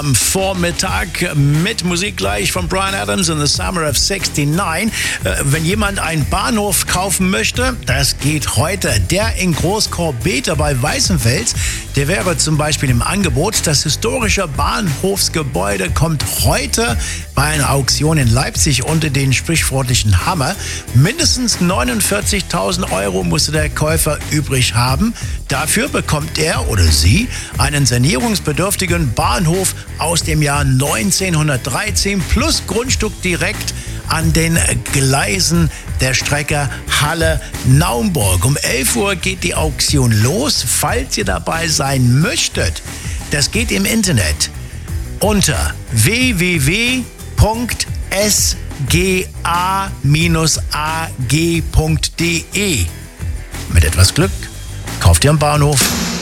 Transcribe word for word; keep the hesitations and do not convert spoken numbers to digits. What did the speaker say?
Am Vormittag mit Musik gleich von Bryan Adams in The Summer of sixty-nine. Wenn jemand einen Bahnhof kaufen möchte, das geht heute. Der in Großkorbete bei Weißenfels, der wäre zum Beispiel im Angebot. Das historische Bahnhofsgebäude kommt heute bei einer Auktion in Leipzig unter den sprichwörtlichen Hammer. Mindestens neunundvierzigtausend Euro musste der Käufer übrig haben. Dafür bekommt er oder sie einen sanierungsbedürftigen Bahnhof aus dem Jahr neunzehnhundertdreizehn plus Grundstück direkt an den Gleisen der Strecke Halle-Naumburg. Um elf Uhr geht die Auktion los. Falls ihr dabei sein möchtet, das geht im Internet unter w w w punkt s g a a g punkt d e. Mit etwas Glück kauft ihr einen Bahnhof.